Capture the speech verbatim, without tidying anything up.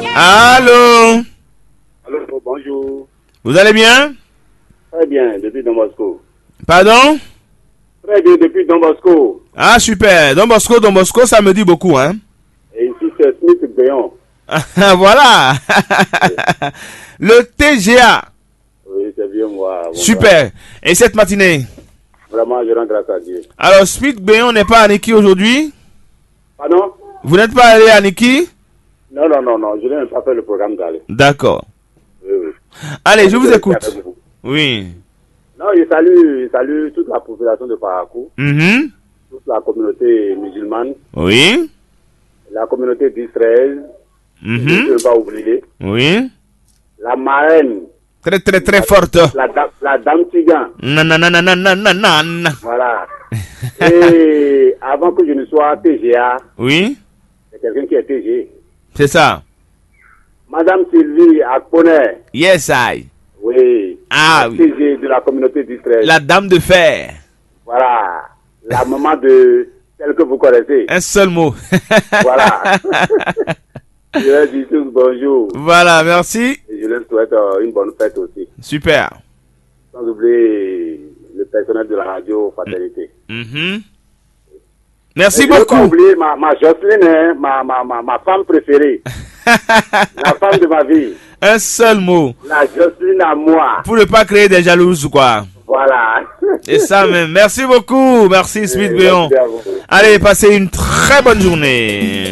Allô? Allô, bonjour. Vous allez bien? Très bien, depuis Don Bosco. Pardon? Très bien, depuis Don Bosco. Ah, super. Don Bosco, Don Bosco, ça me dit beaucoup, hein? Et ici, c'est Smith Béon. Voilà. Le T G A. Oui, c'est bien moi. Bon, Super. Et cette matinée? Vraiment, je rends grâce à Dieu. Alors, Smith Béon n'est pas à Niki aujourd'hui? Pardon? Vous n'êtes pas allé à Niki? Non, non, non, non, je n'ai même pas fait le programme d'aller. D'accord. Oui, oui. Allez, je vous vais écoute. rester avec vous. Oui. Non, je salue, je salue toute la population de Parakou, Mhm. toute la communauté musulmane, Oui. la communauté d'Israël, je ne Mhm. peux pas oublier, Oui. la marraine, Très, très, très forte. la, da- la dame Tigan. Non, non, non, non, non, non, non, non. Voilà. Et avant que je ne sois T G A, Oui. c'est quelqu'un qui est T G. C'est ça. Madame Sylvie Akponer, Yes, I. oui, Ah, la oui. T G de la communauté d'Israël. La dame de fer. Voilà. La maman de celle que vous connaissez. Un seul mot. Voilà. Je leur dis tous bonjour. Voilà, merci. Et je leur souhaite euh, une bonne fête aussi. Super. Sans oublier le personnel de la radio Fraternité. Mhm. Merci Et je ne veux pas beaucoup. oublier ma, ma Jocelyne, hein, ma, ma, ma, ma femme préférée. La femme de ma vie. Un seul mot. La Jocelyne à moi. Pour ne pas créer des jalouses, quoi. Voilà. Et ça même. Merci beaucoup. Merci, Smith Et Béon. merci à vous. Allez, passez une très bonne journée.